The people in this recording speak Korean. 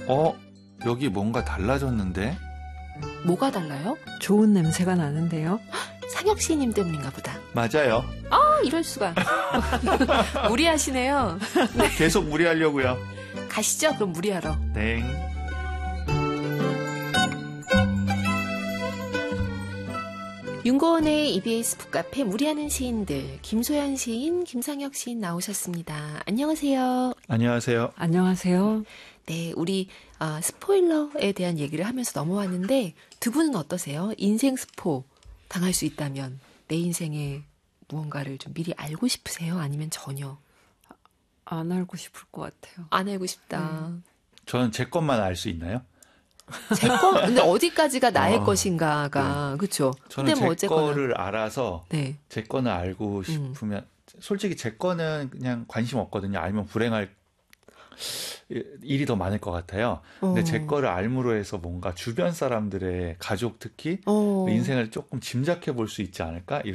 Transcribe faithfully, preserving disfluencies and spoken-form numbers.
어? 여기 뭔가 달라졌는데? 뭐가 달라요? 좋은 냄새가 나는데요. 상혁 씨님 때문인가 보다. 맞아요. 아, 이럴 수가. 무리하시네요. 계속 무리하려고요. 가시죠, 그럼 무리하러. 네. 윤고원의 이비에스 북카페 무리하는 시인들, 김소연 시인, 김상혁 시인 나오셨습니다. 안녕하세요. 안녕하세요. 안녕하세요. 네, 우리 어, 스포일러에 대한 얘기를 하면서 넘어왔는데 두 분은 어떠세요? 인생 스포 당할 수 있다면 내 인생에 무언가를 좀 미리 알고 싶으세요? 아니면 전혀? 안 알고 싶을 것 같아요. 안 알고 싶다. 네. 저는 제 것만 알 수 있나요? 제 거, 근데 어디까지가 나의 어, 근가가, 네. 그쵸? 저는 근데 뭐 제 어쨌거나. 거를 알아서 네. 제 거는 알고 싶으면 음. 솔직히 제 거는 그냥 관심 없거든요. 알면 불행할 일이 더 많을 것 같아요. 근데 어. 제 거를 알므로 해서 뭔가 주변 사람들의 가족 특히 어. 인생을 조금 짐작해 볼 수 있지 않을까?